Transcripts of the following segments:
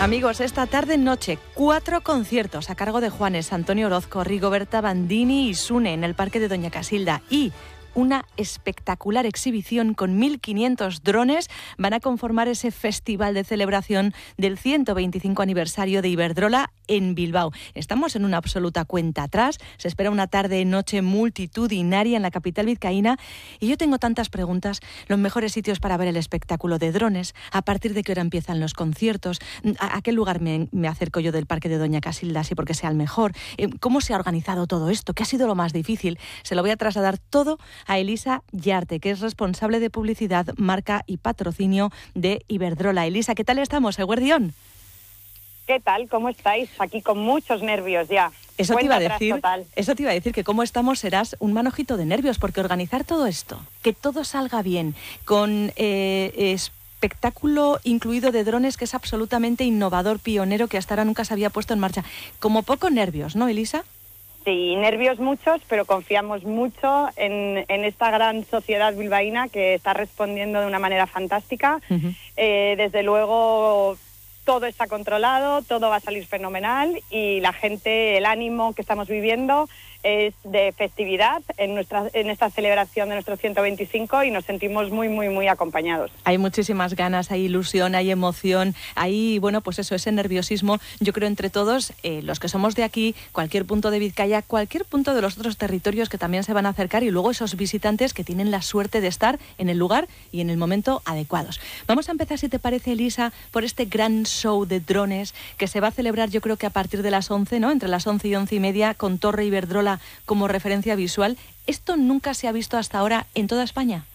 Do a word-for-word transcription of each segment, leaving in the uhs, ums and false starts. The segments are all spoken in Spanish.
Amigos, esta tarde-noche, cuatro conciertos a cargo de Juanes, Antonio Orozco, Rigoberta Bandini y Sune en el Parque de Doña Casilda y una espectacular exhibición con mil quinientos drones van a conformar ese festival de celebración del ciento veinticinco aniversario de Iberdrola en Bilbao. Estamos en una absoluta cuenta atrás, se espera una tarde-noche multitudinaria en la capital vizcaína y yo tengo tantas preguntas, los mejores sitios para ver el espectáculo de drones, a partir de qué hora empiezan los conciertos, a, a qué lugar me, me acerco yo del Parque de Doña Casilda, así porque sea el mejor, eh, cómo se ha organizado todo esto, qué ha sido lo más difícil. Se lo voy a trasladar todo a Elisa Llarte, que es responsable de publicidad, marca y patrocinio de Iberdrola. Elisa, ¿qué tal estamos? ¿Eguerdión? ¿Qué tal? ¿Cómo estáis? Aquí con muchos nervios ya. Eso te iba a decir, eso te iba a decir que cómo estamos serás un manojito de nervios, porque organizar todo esto, que todo salga bien, con eh, espectáculo incluido de drones que es absolutamente innovador, pionero, que hasta ahora nunca se había puesto en marcha. Como poco nervios, ¿no, Elisa? Sí, nervios muchos, pero confiamos mucho en, en esta gran sociedad bilbaína que está respondiendo de una manera fantástica. Uh-huh. Eh, desde luego, todo está controlado, todo va a salir fenomenal y la gente, el ánimo que estamos viviendo es de festividad en nuestra en esta celebración de nuestro ciento veinticinco y nos sentimos muy, muy, muy acompañados. Hay muchísimas ganas, hay ilusión, hay emoción, hay, bueno, pues eso, ese nerviosismo, yo creo entre todos, eh, los que somos de aquí, cualquier punto de Vizcaya, cualquier punto de los otros territorios que también se van a acercar y luego esos visitantes que tienen la suerte de estar en el lugar y en el momento adecuados. Vamos a empezar, si te parece, Elisa, por este gran show de drones que se va a celebrar, yo creo que a partir de las once, ¿no? Entre las once y once y media, con Torre Iberdrola como referencia visual. ¿Esto nunca se ha visto hasta ahora en toda España?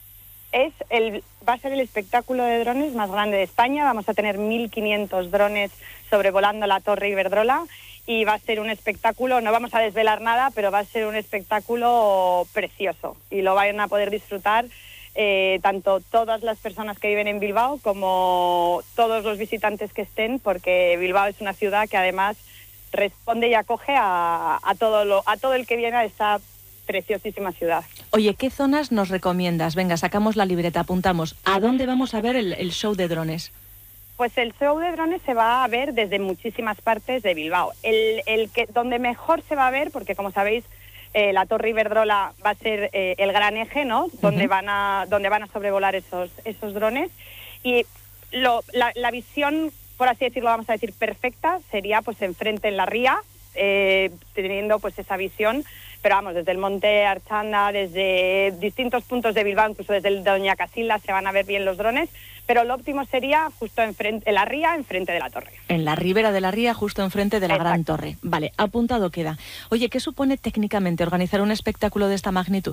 Es el, va a ser el espectáculo de drones más grande de España. Vamos a tener mil quinientos drones sobrevolando la Torre Iberdrola y va a ser un espectáculo, no vamos a desvelar nada, pero va a ser un espectáculo precioso y lo van a poder disfrutar eh, tanto todas las personas que viven en Bilbao como todos los visitantes que estén, porque Bilbao es una ciudad que además responde y acoge a, a, todo lo, a todo el que viene a esta preciosísima ciudad. Oye, ¿qué zonas nos recomiendas? Venga, sacamos la libreta, apuntamos. ¿A dónde vamos a ver el, el show de drones? Pues el show de drones se va a ver desde muchísimas partes de Bilbao. El, el que donde mejor se va a ver, porque como sabéis, eh, la Torre Iberdrola va a ser eh, el gran eje, ¿no? Donde uh-huh. van a donde van a sobrevolar esos esos drones y lo, la, la visión, por así decirlo, vamos a decir perfecta, sería pues enfrente en la ría, eh, teniendo pues esa visión, pero vamos, desde el Monte Archanda, desde distintos puntos de Bilbao, incluso desde el Doña Casilda se van a ver bien los drones, pero lo óptimo sería justo enfrente, en la ría, enfrente de la torre. En la ribera de la ría, justo enfrente de la Exacto. gran torre. Vale, apuntado queda. Oye, ¿qué supone técnicamente organizar un espectáculo de esta magnitud?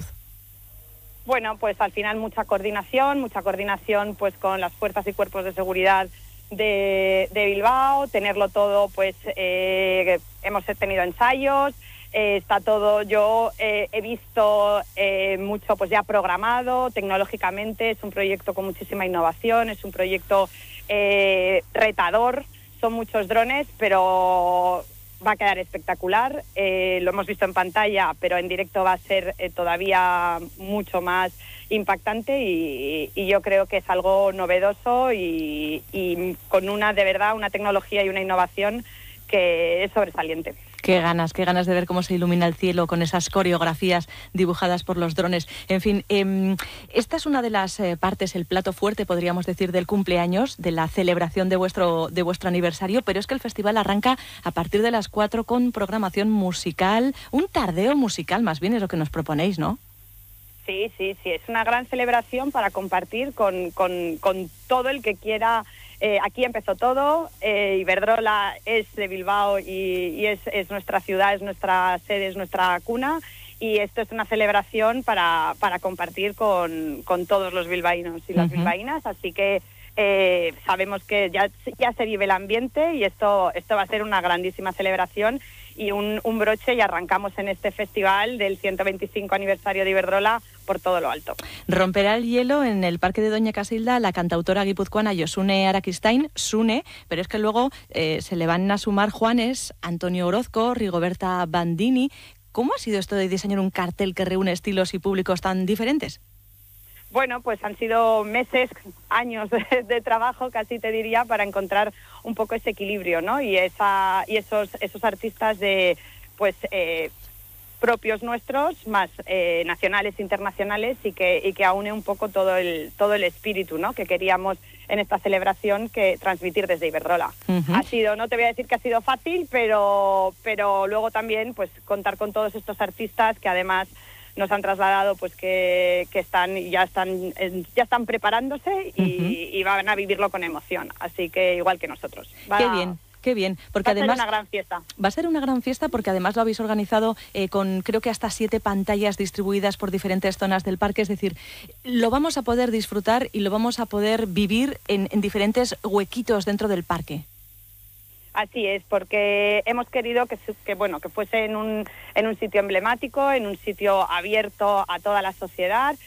Bueno, pues al final mucha coordinación, mucha coordinación pues con las fuerzas y cuerpos de seguridad De, de Bilbao, tenerlo todo, pues eh, hemos tenido ensayos, eh, está todo, yo eh, he visto eh, mucho pues ya programado tecnológicamente, es un proyecto con muchísima innovación, es un proyecto eh, retador, son muchos drones, pero va a quedar espectacular, eh, lo hemos visto en pantalla, pero en directo va a ser eh, todavía mucho más impactante y, y yo creo que es algo novedoso y, y con una, de verdad, una tecnología y una innovación que es sobresaliente. Qué ganas, qué ganas de ver cómo se ilumina el cielo con esas coreografías dibujadas por los drones. En fin, eh, esta es una de las eh, partes, el plato fuerte, podríamos decir, del cumpleaños, de la celebración de vuestro, de vuestro aniversario, pero es que el festival arranca a partir de las cuatro con programación musical, un tardeo musical más bien es lo que nos proponéis, ¿no? Sí, sí, sí, es una gran celebración para compartir con, con, con todo el que quiera. Eh, aquí empezó todo, eh, Iberdrola es de Bilbao y, y es, es nuestra ciudad, es nuestra sede, es nuestra cuna y esto es una celebración para, para compartir con, con todos los bilbaínos y las uh-huh. bilbaínas, así que eh, sabemos que ya, ya se vive el ambiente y esto, esto va a ser una grandísima celebración y un, un broche y arrancamos en este festival del ciento veinticinco aniversario de Iberdrola por todo lo alto. Romperá el hielo en el Parque de Doña Casilda la cantautora guipuzcoana Josune Arakistain, Sune, pero es que luego eh, se le van a sumar Juanes, Antonio Orozco, Rigoberta Bandini. ¿Cómo ha sido esto de diseñar un cartel que reúne estilos y públicos tan diferentes? bueno, pues han sido meses, años de, de trabajo, casi te diría, para encontrar un poco ese equilibrio, ¿no? Y esa y esos esos artistas de, pues, eh, propios nuestros, más eh, nacionales, internacionales, y que y que aúne un poco todo el todo el espíritu, ¿no?, que queríamos en esta celebración que transmitir desde Iberdrola. Uh-huh. Ha sido, no te voy a decir que ha sido fácil, pero pero luego también, pues, contar con todos estos artistas que además nos han trasladado, pues, que, que están ya están ya están preparándose y, uh-huh. y van a vivirlo con emoción, así que igual que nosotros. Va, Qué bien. Qué bien, porque va además a ser una gran fiesta. Va a ser una gran fiesta porque además lo habéis organizado eh, con creo que hasta siete pantallas distribuidas por diferentes zonas del parque, es decir, lo vamos a poder disfrutar y lo vamos a poder vivir en, en diferentes huequitos dentro del parque. Así es, porque hemos querido que, que bueno que fuese en un en un sitio emblemático, en un sitio abierto a toda la sociedad.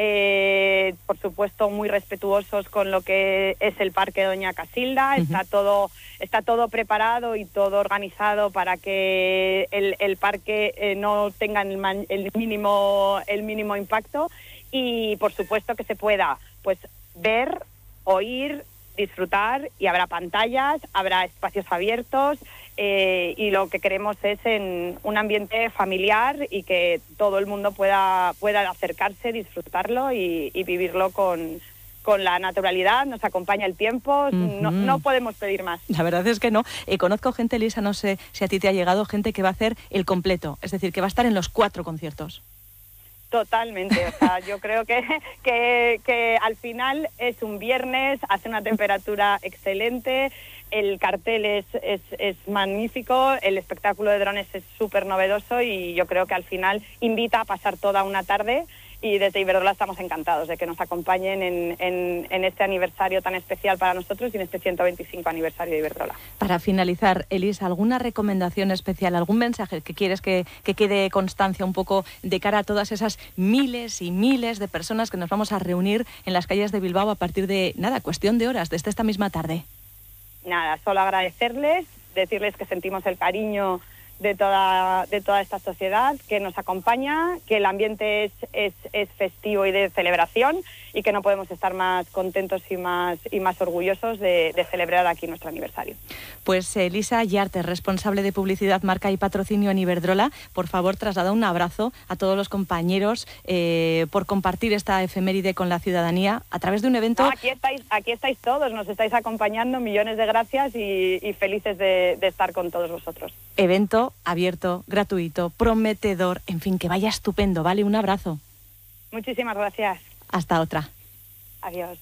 Eh, por supuesto, muy respetuosos con lo que es el Parque Doña Casilda. Uh-huh. Está todo está todo preparado y todo organizado para que el, el parque eh, no tenga el, man, el mínimo el mínimo impacto, y por supuesto que se pueda, pues, ver, oír, disfrutar, y habrá pantallas, habrá espacios abiertos, eh, y lo que queremos es en un ambiente familiar y que todo el mundo pueda pueda acercarse, disfrutarlo y, y vivirlo con, con la naturalidad. Nos acompaña el tiempo, uh-huh. no, no podemos pedir más. La verdad es que no. Eh, conozco gente, Elisa, no sé si a ti te ha llegado, gente que va a hacer el completo, es decir, que va a estar en los cuatro conciertos. Totalmente, o sea, yo creo que, que, que al final es un viernes, hace una temperatura excelente, el cartel es, es, es magnífico, el espectáculo de drones es súper novedoso, y yo creo que al final invita a pasar toda una tarde, y desde Iberdrola estamos encantados de que nos acompañen en, en, en este aniversario tan especial para nosotros y en este ciento veinticinco aniversario de Iberdrola. Para finalizar, Elisa, ¿alguna recomendación especial, algún mensaje que quieres que, que quede constancia un poco de cara a todas esas miles y miles de personas que nos vamos a reunir en las calles de Bilbao a partir de, nada, cuestión de horas, desde esta misma tarde? Nada, solo agradecerles, decirles que sentimos el cariño de toda de toda esta sociedad que nos acompaña, que el ambiente es, es, es festivo y de celebración, y que no podemos estar más contentos y más y más orgullosos de, de celebrar aquí nuestro aniversario. Pues Elisa Yarte, responsable de publicidad, marca y patrocinio en Iberdrola, por favor traslada un abrazo a todos los compañeros eh, por compartir esta efeméride con la ciudadanía a través de un evento. Ah, aquí estáis, aquí estáis todos, nos estáis acompañando, millones de gracias y, y felices de, de estar con todos vosotros. Evento abierto, gratuito, prometedor, en fin, que vaya estupendo, ¿vale? Un abrazo. Muchísimas gracias. Hasta otra. Adiós.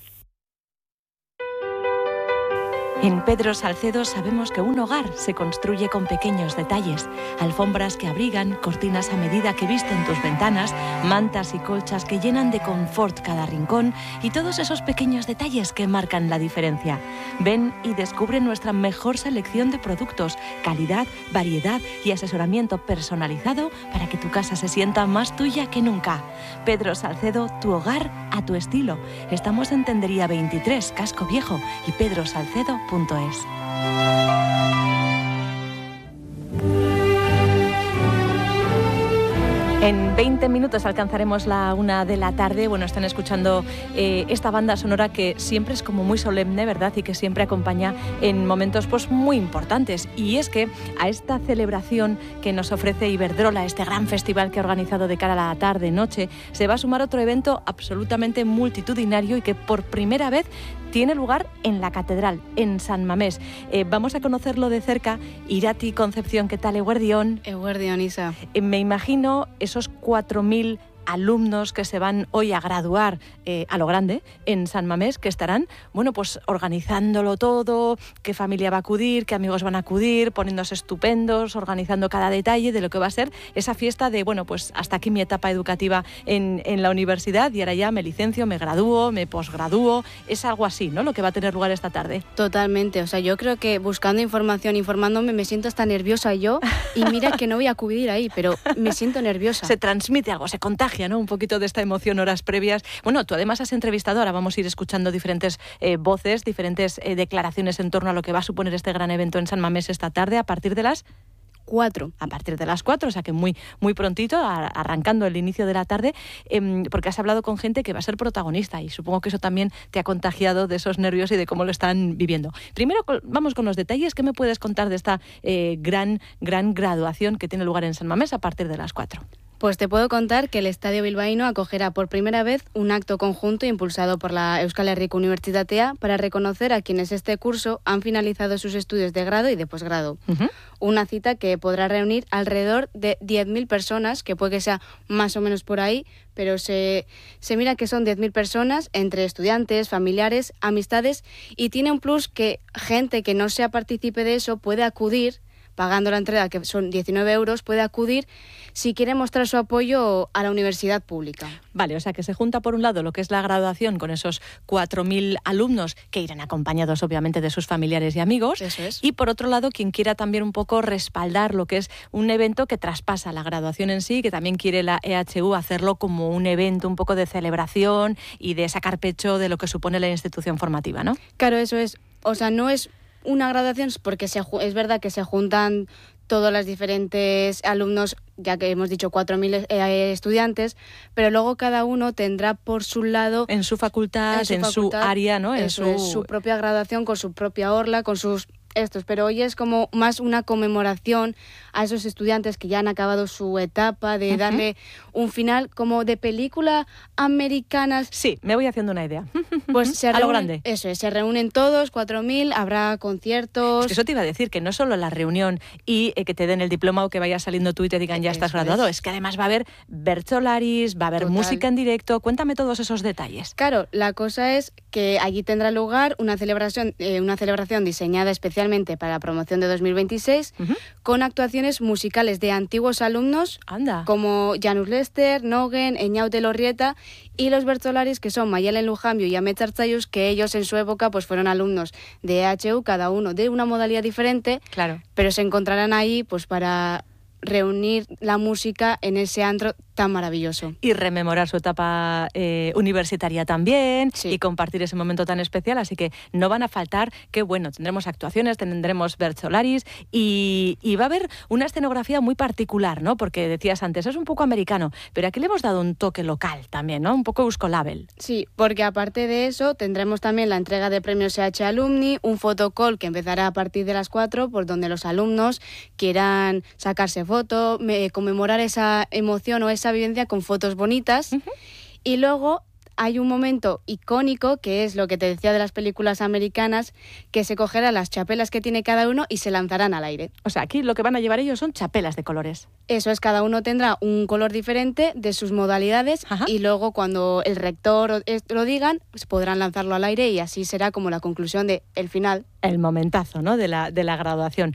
En Pedro Salcedo sabemos que un hogar se construye con pequeños detalles. Alfombras que abrigan, cortinas a medida que visten tus ventanas, mantas y colchas que llenan de confort cada rincón, y todos esos pequeños detalles que marcan la diferencia. Ven y descubre nuestra mejor selección de productos, calidad, variedad y asesoramiento personalizado para que tu casa se sienta más tuya que nunca. Pedro Salcedo, tu hogar a tu estilo. Estamos en Tendería veintitrés, Casco Viejo, y pedro salcedo punto es. En veinte minutos alcanzaremos la una de la tarde. Bueno, están escuchando eh, esta banda sonora que siempre es como muy solemne, ¿verdad? Y que siempre acompaña en momentos, pues, muy importantes. Y es que a esta celebración que nos ofrece Iberdrola, este gran festival que ha organizado de cara a la tarde-noche, se va a sumar otro evento absolutamente multitudinario y que por primera vez tiene lugar en la Catedral, en San Mamés. Eh, vamos a conocerlo de cerca. Irati Concepción, ¿qué tal? Eguerdión. Eguerdión, Isa. Eh, me imagino esos cuatro mil alumnos que se van hoy a graduar eh, a lo grande en San Mamés, que estarán, bueno, pues organizándolo todo, qué familia va a acudir, qué amigos van a acudir, poniéndose estupendos, organizando cada detalle de lo que va a ser esa fiesta de, bueno, pues hasta aquí mi etapa educativa en, en la universidad, y ahora ya me licencio, me gradúo, me posgradúo. Es algo así, ¿no?, lo que va a tener lugar esta tarde. Totalmente, o sea, yo creo que buscando información, informándome, me siento hasta nerviosa yo, y mira que no voy a acudir ahí, pero me siento nerviosa. Se transmite algo, se contagia, ¿no?, un poquito de esta emoción horas previas. Bueno, tú además has entrevistado, ahora vamos a ir escuchando diferentes eh, voces, diferentes eh, declaraciones en torno a lo que va a suponer este gran evento en San Mamés esta tarde a partir de las cuatro. A partir de las cuatro, o sea que muy, muy prontito, a, arrancando el inicio de la tarde, eh, porque has hablado con gente que va a ser protagonista y supongo que eso también te ha contagiado de esos nervios y de cómo lo están viviendo. Primero vamos con los detalles. ¿Qué me puedes contar de esta eh, gran, gran graduación que tiene lugar en San Mamés a partir de las cuatro? Pues te puedo contar que el Estadio Bilbaíno acogerá por primera vez un acto conjunto impulsado por la Euskal Herriko Unibertsitatea para reconocer a quienes este curso han finalizado sus estudios de grado y de posgrado. Uh-huh. Una cita que podrá reunir alrededor de diez mil personas, que puede que sea más o menos por ahí, pero se, se mira que son diez mil personas entre estudiantes, familiares, amistades, y tiene un plus que gente que no sea partícipe de eso puede acudir, pagando la entrada, que son diecinueve euros, puede acudir si quiere mostrar su apoyo a la universidad pública. Vale, o sea que se junta por un lado lo que es la graduación con esos cuatro mil alumnos que irán acompañados obviamente de sus familiares y amigos. Eso es. Y por otro lado, quien quiera también un poco respaldar lo que es un evento que traspasa la graduación en sí, que también quiere la E H U hacerlo como un evento un poco de celebración y de sacar pecho de lo que supone la institución formativa, ¿no? Claro, eso es. O sea, no es una graduación porque se, es verdad que se juntan todos los diferentes alumnos, ya que hemos dicho cuatro mil eh, estudiantes, pero luego cada uno tendrá por su lado... En su facultad, en su, en su, facultad, área, ¿no? En su... Es, su propia graduación, con su propia orla, con sus... estos, pero hoy es como más una conmemoración a esos estudiantes que ya han acabado su etapa, de uh-huh. darle un final como de película americana. Sí, me voy haciendo una idea. Pues se a reúnen, lo grande. Eso es, se reúnen todos, cuatro mil, habrá conciertos. Es que eso te iba a decir, que no solo la reunión y eh, que te den el diploma o que vaya saliendo tú y te digan ya estás eso graduado, es. es que además va a haber bertsolaris, va a haber Total. música en directo. Cuéntame todos esos detalles. Claro, la cosa es que allí tendrá lugar una celebración, eh, una celebración diseñada especialmente para la promoción de dos mil veintiséis, uh-huh. con actuaciones musicales de antiguos alumnos Anda. como Janus Lester, Nogen, Eñaute Lorrieta y los bertsolaris que son Mayalen Lujambio y Amet Artzaius, que ellos en su época pues fueron alumnos de E H U, cada uno de una modalidad diferente, claro. pero se encontrarán ahí pues para reunir la música en ese antro tan maravilloso. Y rememorar su etapa eh, universitaria también, sí. y compartir ese momento tan especial, así que no van a faltar, que bueno, tendremos actuaciones, tendremos bertsolaris y, y va a haber una escenografía muy particular, ¿no? Porque decías antes, es un poco americano, pero aquí le hemos dado un toque local también, ¿no? Un poco Euskolabel. Sí, porque aparte de eso tendremos también la entrega de premios E H Alumni, un photocall que empezará a partir de las cuatro, por donde los alumnos quieran sacarse foto, me, conmemorar esa emoción o esa vivencia con fotos bonitas. Uh-huh. Y luego hay un momento icónico, que es lo que te decía de las películas americanas, que se cogerán las chapelas que tiene cada uno y se lanzarán al aire. O sea, aquí lo que van a llevar ellos son chapelas de colores. Eso es, cada uno tendrá un color diferente de sus modalidades. Ajá. Y luego cuando el rector lo digan, pues podrán lanzarlo al aire y así será como la conclusión de el final. El momentazo, ¿no? de la, de la graduación.